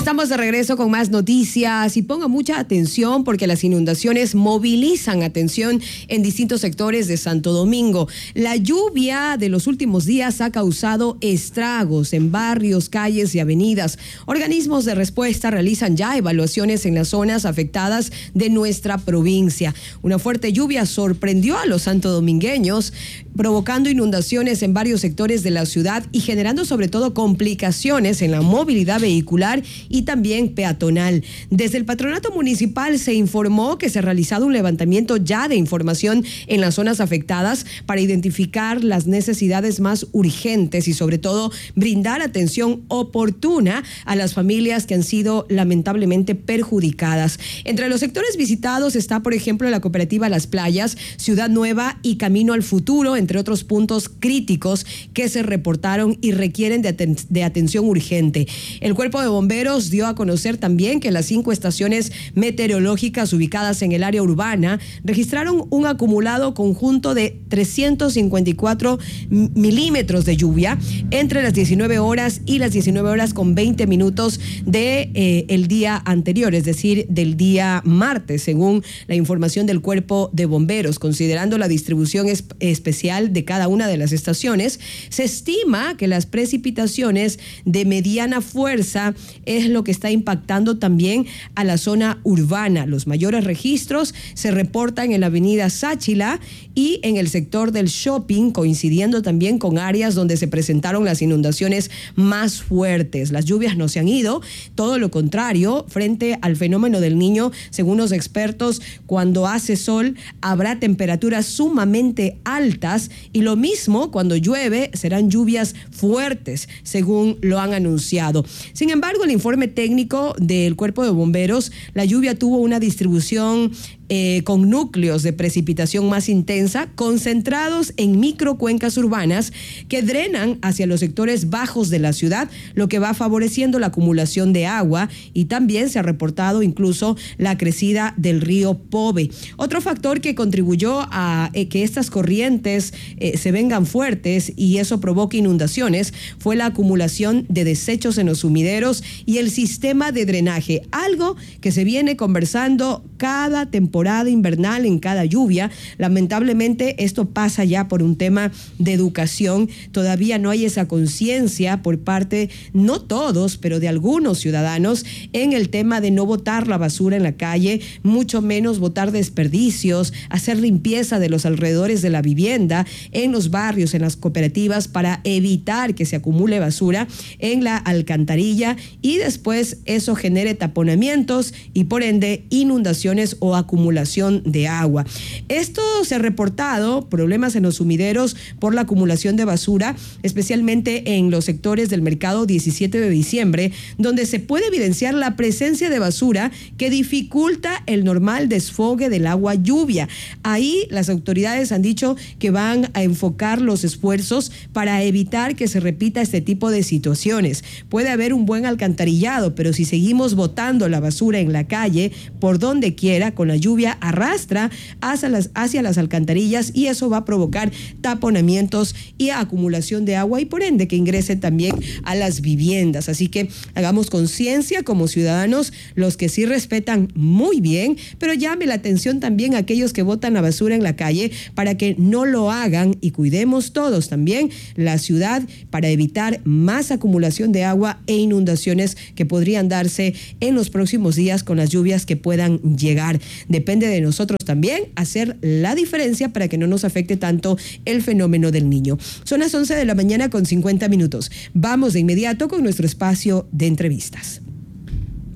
Estamos de regreso con más noticias y ponga mucha atención porque las inundaciones movilizan atención en distintos sectores de Santo Domingo. La lluvia de los últimos días ha causado estragos en barrios, calles y avenidas. Organismos de respuesta realizan ya evaluaciones en las zonas afectadas de nuestra provincia. Una fuerte lluvia sorprendió a los santodomingueños, provocando inundaciones en varios sectores de la ciudad y generando sobre todo complicaciones en la movilidad vehicular y también peatonal. Desde el patronato municipal se informó que se ha realizado un levantamiento ya de información en las zonas afectadas para identificar las necesidades más urgentes y sobre todo brindar atención oportuna a las familias que han sido lamentablemente perjudicadas. Entre los sectores visitados está, por ejemplo, la cooperativa Las Playas, Ciudad Nueva y Camino al Futuro, entre otros puntos críticos que se reportaron y requieren de atención urgente. El Cuerpo de Bomberos dio a conocer también que las 5 estaciones meteorológicas ubicadas en el área urbana registraron un acumulado conjunto de 354 milímetros de lluvia entre las 19 horas y las 19 horas con 20 minutos de el día anterior, es decir, del día martes, según la información del Cuerpo de Bomberos. Considerando la distribución especial de cada una de las estaciones, se estima que las precipitaciones de mediana fuerza es lo que está impactando también a la zona urbana. Los mayores registros se reportan en la avenida Sáchila y en el sector del shopping, coincidiendo también con áreas donde se presentaron las inundaciones más fuertes. Las lluvias no se han ido, todo lo contrario, frente al fenómeno del Niño, según los expertos, cuando hace sol habrá temperaturas sumamente altas y lo mismo cuando llueve serán lluvias fuertes, según lo han anunciado. Sin embargo, el informe técnico del Cuerpo de Bomberos, la lluvia tuvo una distribución con núcleos de precipitación más intensa, concentrados en microcuencas urbanas que drenan hacia los sectores bajos de la ciudad, lo que va favoreciendo la acumulación de agua, y también se ha reportado incluso la crecida del río Pove. Otro factor que contribuyó a que estas corrientes se vengan fuertes y eso provoque inundaciones fue la acumulación de desechos en los sumideros y el sistema de drenaje, algo que se viene conversando cada temporada invernal, en cada lluvia. Lamentablemente esto pasa ya por un tema de educación. Todavía no hay esa conciencia por parte, no todos, pero de algunos ciudadanos, en el tema de no botar la basura en la calle, mucho menos botar desperdicios, hacer limpieza de los alrededores de la vivienda, en los barrios, en las cooperativas, para evitar que se acumule basura en la alcantarilla y después eso genere taponamientos y por ende inundaciones o acumulación de agua. Esto se ha reportado problemas en los sumideros por la acumulación de basura, especialmente en los sectores del mercado 17 de diciembre, donde se puede evidenciar la presencia de basura que dificulta el normal desfogue del agua lluvia. Ahí las autoridades han dicho que van a enfocar los esfuerzos para evitar que se repita este tipo de situaciones. Puede haber un buen alcantarillado, pero si seguimos botando la basura en la calle, por donde quiera, con la lluvia arrastra hacia las alcantarillas y eso va a provocar taponamientos y acumulación de agua y por ende que ingrese también a las viviendas. Así que hagamos conciencia como ciudadanos, los que sí respetan muy bien, pero llame la atención también a aquellos que botan la basura en la calle para que no lo hagan y cuidemos todos también la ciudad para evitar más acumulación de agua e inundaciones que podrían darse en los próximos días con las lluvias que puedan llegar. Depende de nosotros también hacer la diferencia para que no nos afecte tanto el fenómeno del Niño. Son las 11 de la mañana con 50 minutos. Vamos de inmediato con nuestro espacio de entrevistas.